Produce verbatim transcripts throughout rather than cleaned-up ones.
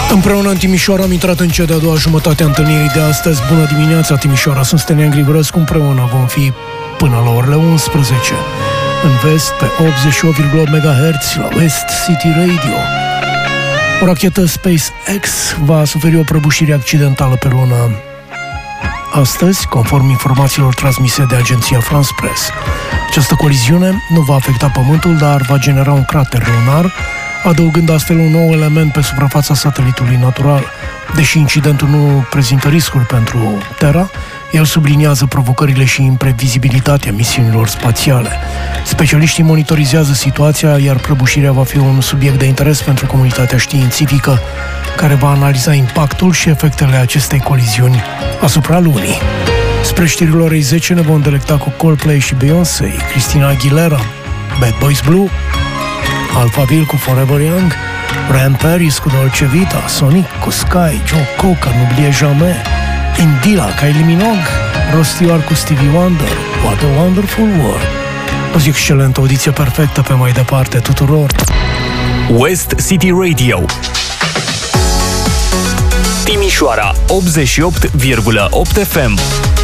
Împreună în Timișoara am intrat în cea de-a doua jumătate a întâlnirii de astăzi. Bună dimineața, Timișoara! Sunt Stelian Grigorescu, împreună vom fi până la orele unsprezece. În vest, pe optzeci și opt virgulă opt megahertz, la West City Radio. O rachetă SpaceX va suferi o prăbușire accidentală pe lună astăzi, conform informațiilor transmise de agenția France Press. Această coliziune nu va afecta Pământul, dar va genera un crater lunar, adăugând astfel un nou element pe suprafața satelitului natural. Deși incidentul nu prezintă riscuri pentru Terra, el subliniază provocările și imprevizibilitatea misiunilor spațiale. Specialiștii monitorizează situația, iar prăbușirea va fi un subiect de interes pentru comunitatea științifică, care va analiza impactul și efectele acestei coliziuni asupra Lunii. Spre știrile orei zece ne vom delecta cu Coldplay și Beyoncé, Christina Aguilera, Bad Boys Blue, Alphaville cu Forever Young, Ryan Paris cu Dolce Vita, Sonic cu Sky, Joe Cocker, N'oublie Jamais, Indila, Kylie Minogue, Rod Stewart cu Stevie Wonder, What a Wonderful World. O zi excelentă, audiție perfectă pe mai departe tuturor. West City Radio Timișoara optzeci și opt virgulă opt F M.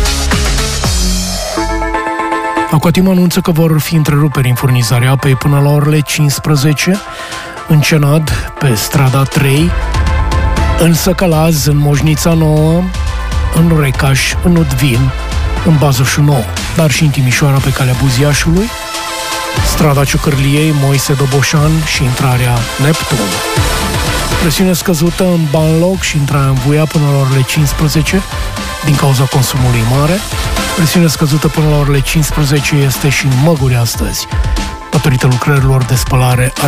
Aquatim anunță că vor fi întreruperi în furnizarea apei până la orele cincisprezece în Cenad, pe strada trei, în Săcălaz, în Moșnița Nouă, în Recaș, în Udvin, în Bazoșul Nou, dar și în Timișoara pe calea Buziașului, strada Ciocârliei, Moise Doboșan și intrarea Neptun. Presiune scăzută în Banloc și intrarea în Buia până la orele cincisprezece din cauza consumului mare. Presiune scăzută până la orele cincisprezece este și în Măguri astăzi, datorită lucrărilor de spălare